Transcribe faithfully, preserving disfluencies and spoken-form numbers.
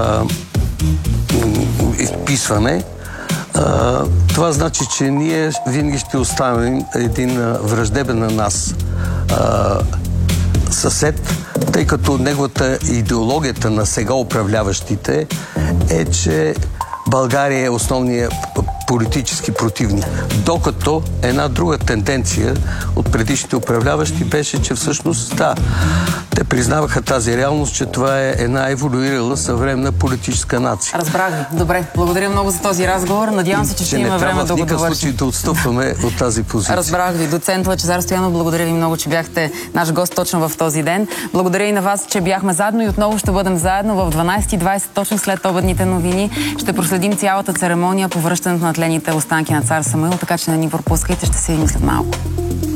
изписване. А, това значи, че ние винаги ще оставим един враждебен на нас а, съсед, тъй като неговата идеологията на сега управляващите е, че България е основният политически противник. Докато една друга тенденция от предишните управляващи беше, че всъщност да, те признаваха тази реалност, че това е една еволюирала съвременна политическа нация. Разбрах ви. Добре. Благодаря много за този разговор. Надявам се, че, че ще има време да го довършим. Не трябва в никакъв случай да отстъпваме от тази позиция. Разбрах ви. Доцент Лъчезар Стоянов, благодаря ви много, че бяхте наш гост точно в този ден. Благодаря и на вас, че бяхме заедно и отново ще бъдем заедно в дванайсет и двайсет, точно след обедните новини. Ще проследим цялата церемония по връщането на тлените останки на цар Самуил, така че не ни пропускайте, ще се видим след малко.